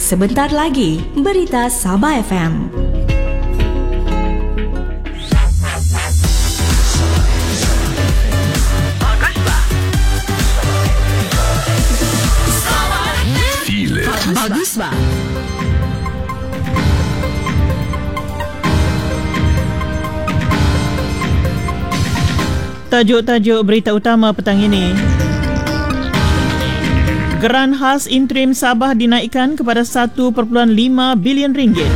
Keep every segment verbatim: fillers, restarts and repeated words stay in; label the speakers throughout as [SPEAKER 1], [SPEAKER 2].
[SPEAKER 1] Sebentar lagi, Berita Sabah F M. Bagus ba?
[SPEAKER 2] Tajuk-tajuk berita utama petang ini. Geran khas interim Sabah dinaikkan kepada satu perpuluhan lima bilion ringgit.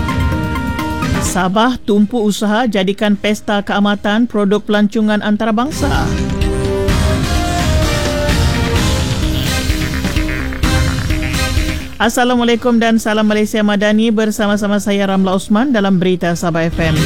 [SPEAKER 2] Sabah tumpu usaha jadikan pesta keamatan produk pelancongan antarabangsa. Assalamualaikum dan salam Malaysia Madani, bersama-sama saya Ramla Osman dalam Berita Sabah F M.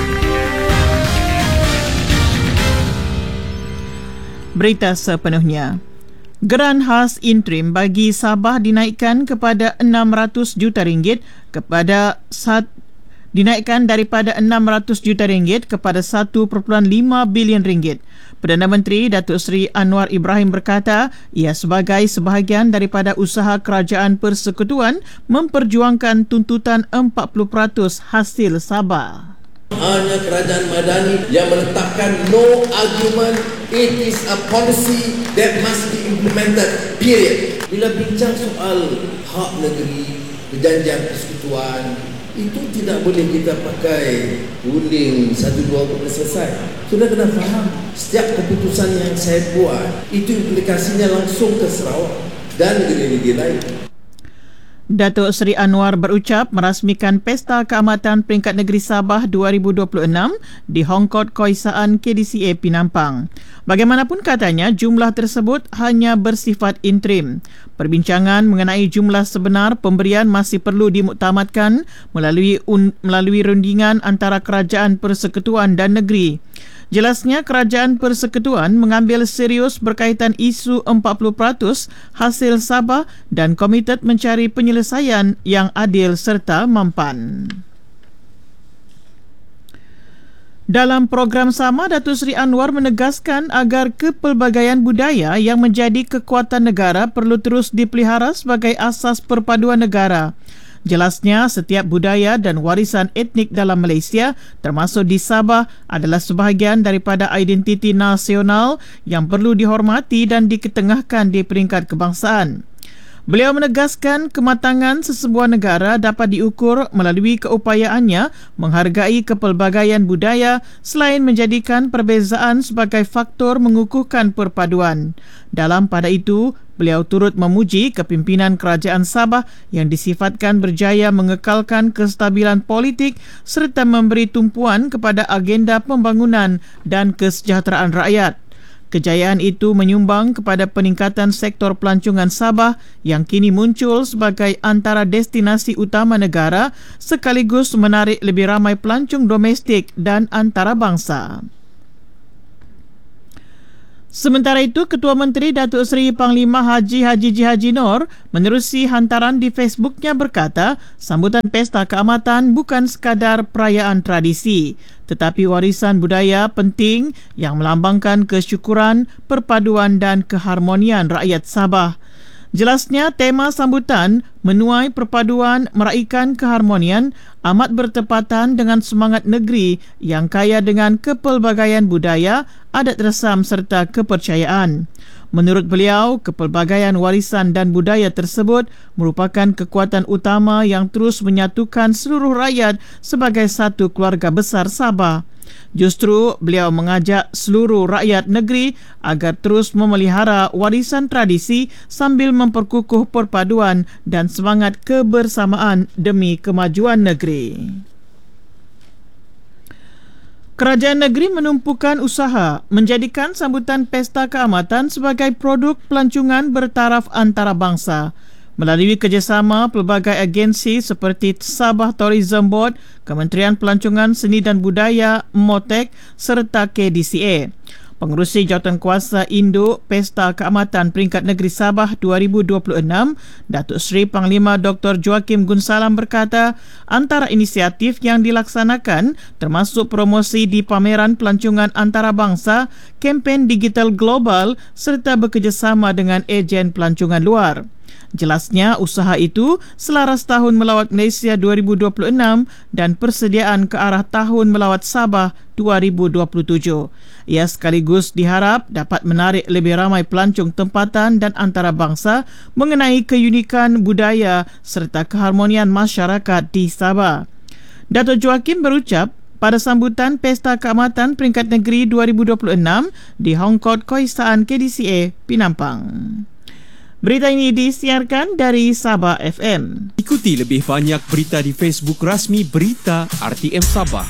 [SPEAKER 2] Berita sepenuhnya. Geran khas interim bagi Sabah dinaikkan kepada enam ratus juta ringgit kepada sat, dinaikkan daripada enam ratus juta ringgit kepada satu perpuluhan lima bilion ringgit. Perdana Menteri Datuk Seri Anwar Ibrahim berkata ia sebagai sebahagian daripada usaha Kerajaan Persekutuan memperjuangkan tuntutan empat puluh peratus hasil Sabah.
[SPEAKER 3] Hanya kerajaan Madani yang meletakkan no argument, it is a policy that must be implemented, period. Bila bincang soal hak negeri, perjanjian persekutuan, itu tidak boleh kita pakai ruling satu dua boleh selesai. Sudah kena faham, setiap keputusan yang saya buat itu implikasinya langsung ke Sarawak dan negeri-negeri lain.
[SPEAKER 2] Datuk Seri Anwar berucap merasmikan Pesta Keamatan Peringkat Negeri Sabah dua ribu dua puluh enam di Hongkot Koisaan K D C A Pinampang. Bagaimanapun katanya, jumlah tersebut hanya bersifat interim. Perbincangan mengenai jumlah sebenar pemberian masih perlu dimuktamadkan melalui un- melalui rundingan antara Kerajaan Persekutuan dan negeri. Jelasnya, Kerajaan Persekutuan mengambil serius berkaitan isu empat puluh peratus hasil Sabah dan komited mencari penyelesaian yang adil serta mampan. Dalam program sama, Datuk Seri Anwar menegaskan agar kepelbagaian budaya yang menjadi kekuatan negara perlu terus dipelihara sebagai asas perpaduan negara. Jelasnya, setiap budaya dan warisan etnik dalam Malaysia, termasuk di Sabah, adalah sebahagian daripada identiti nasional yang perlu dihormati dan diketengahkan di peringkat kebangsaan. Beliau menegaskan kematangan sesebuah negara dapat diukur melalui keupayaannya menghargai kepelbagaian budaya selain menjadikan perbezaan sebagai faktor mengukuhkan perpaduan. Dalam pada itu, beliau turut memuji kepimpinan Kerajaan Sabah yang disifatkan berjaya mengekalkan kestabilan politik serta memberi tumpuan kepada agenda pembangunan dan kesejahteraan rakyat. Kejayaan itu menyumbang kepada peningkatan sektor pelancongan Sabah yang kini muncul sebagai antara destinasi utama negara sekaligus menarik lebih ramai pelancong domestik dan antarabangsa. Sementara itu, Ketua Menteri Datuk Seri Panglima Haji Haji Ji Haji Noor menerusi hantaran di Facebooknya berkata, sambutan Pesta Keamatan bukan sekadar perayaan tradisi, tetapi warisan budaya penting yang melambangkan kesyukuran, perpaduan dan keharmonian rakyat Sabah. Jelasnya, tema sambutan menuai perpaduan meraikan keharmonian amat bertepatan dengan semangat negeri yang kaya dengan kepelbagaian budaya, adat resam serta kepercayaan. Menurut beliau, kepelbagaian warisan dan budaya tersebut merupakan kekuatan utama yang terus menyatukan seluruh rakyat sebagai satu keluarga besar Sabah. Justru, beliau mengajak seluruh rakyat negeri agar terus memelihara warisan tradisi sambil memperkukuh perpaduan dan semangat kebersamaan demi kemajuan negeri. Kerajaan negeri menumpukan usaha menjadikan sambutan Pesta Keamatan sebagai produk pelancongan bertaraf antarabangsa. Melalui kerjasama pelbagai agensi seperti Sabah Tourism Board, Kementerian Pelancongan Seni dan Budaya, MOTEK serta K D C A. Pengerusi Jawatankuasa Induk Pesta Keamatan Peringkat Negeri Sabah dua ribu dua puluh enam, Datuk Seri Panglima Doktor Joakim Gunsalam berkata, antara inisiatif yang dilaksanakan termasuk promosi di pameran pelancongan antarabangsa, kempen digital global serta bekerjasama dengan ejen pelancongan luar. Jelasnya usaha itu selaras Tahun Melawat Malaysia dua ribu dua puluh enam dan persediaan ke arah Tahun Melawat Sabah dua ribu dua puluh tujuh. Ia sekaligus diharap dapat menarik lebih ramai pelancong tempatan dan antarabangsa mengenai keunikan budaya serta keharmonian masyarakat di Sabah. Datuk Joakim berucap pada sambutan Pesta Keamatan Peringkat Negeri dua ribu dua puluh enam di Hongkot Koisaan K D C A Penampang. Berita ini disiarkan dari Sabah F M.
[SPEAKER 4] Ikuti lebih banyak berita di Facebook rasmi Berita R T M Sabah.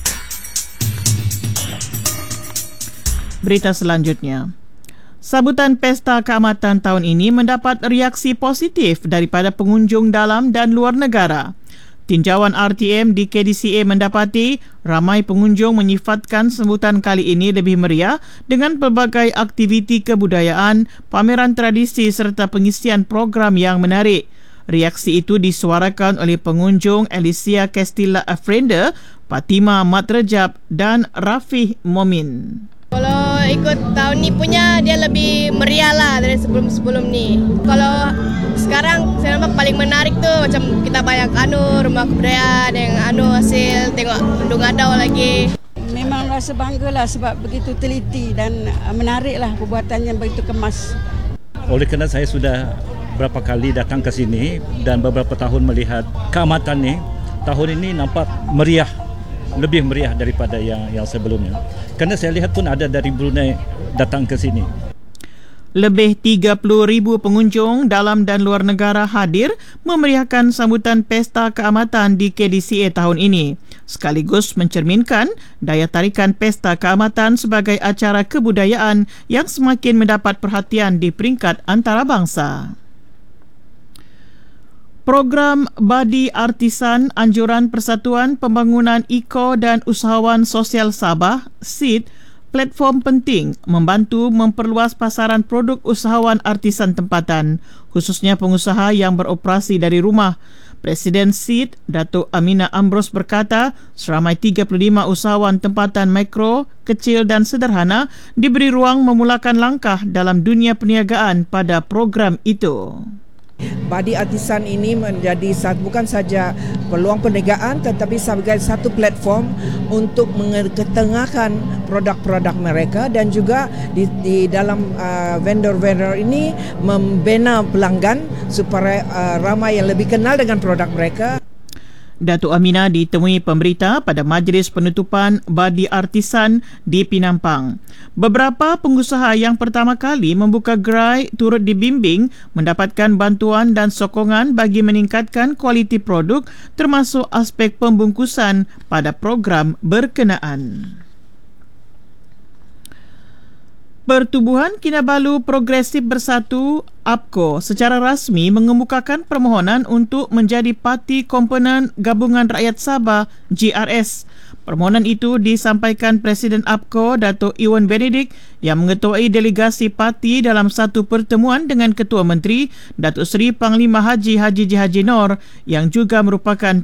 [SPEAKER 2] Berita selanjutnya. Sambutan Pesta Keamatan tahun ini mendapat reaksi positif daripada pengunjung dalam dan luar negara. Tinjauan R T M di K D C A mendapati ramai pengunjung menyifatkan sambutan kali ini lebih meriah dengan pelbagai aktiviti kebudayaan, pameran tradisi serta pengisian program yang menarik. Reaksi itu disuarakan oleh pengunjung Alicia Castilla Afrenda, Fatima Mat Rejab dan Rafih Momin.
[SPEAKER 5] Kalau ikut tahun ni punya, dia lebih meriah lah dari sebelum-sebelum ni. Kalau sekarang saya nampak paling menarik tu macam kita banyak anu rumah kebudayaan yang anu hasil tengok Bendung Adau lagi.
[SPEAKER 6] Memang rasa bangga lah sebab begitu teliti dan menarik lah perbuatan yang begitu kemas.
[SPEAKER 7] Oleh kerana saya sudah berapa kali datang ke sini dan beberapa tahun melihat keamatan ni, tahun ini nampak meriah, lebih meriah daripada yang yang sebelumnya. Kerana saya lihat pun ada dari Brunei datang ke sini.
[SPEAKER 2] Lebih tiga puluh ribu pengunjung dalam dan luar negara hadir memeriahkan sambutan Pesta Keamatan di K D C A tahun ini, sekaligus mencerminkan daya tarikan Pesta Keamatan sebagai acara kebudayaan yang semakin mendapat perhatian di peringkat antarabangsa. Program Badi Artisan Anjuran Persatuan Pembangunan Eco dan Usahawan Sosial Sabah, S I D, platform penting membantu memperluas pasaran produk usahawan artisan tempatan, khususnya pengusaha yang beroperasi dari rumah. Presiden S I D, Datuk Aminah Ambrose berkata, seramai tiga puluh lima usahawan tempatan mikro, kecil dan sederhana diberi ruang memulakan langkah dalam dunia perniagaan pada program itu.
[SPEAKER 8] Badi Artisan ini menjadi bukan saja peluang perniagaan tetapi sebagai satu platform untuk mengetengahkan produk-produk mereka dan juga di, di dalam uh, vendor-vendor ini membina pelanggan supaya uh, ramai yang lebih kenal dengan produk mereka.
[SPEAKER 2] Datuk Aminah ditemui pemberita pada majlis penutupan Badi Artisan di Penampang. Beberapa pengusaha yang pertama kali membuka gerai turut dibimbing mendapatkan bantuan dan sokongan bagi meningkatkan kualiti produk termasuk aspek pembungkusan pada program berkenaan. Pertubuhan Kinabalu Progresif Bersatu A P K O secara rasmi mengemukakan permohonan untuk menjadi parti komponen Gabungan Rakyat Sabah G R S. Permohonan itu disampaikan Presiden A P K O Datuk Iwan Benedict yang mengetuai delegasi parti dalam satu pertemuan dengan Ketua Menteri Datuk Seri Panglima Haji Haji J. Haji Nor yang juga merupakan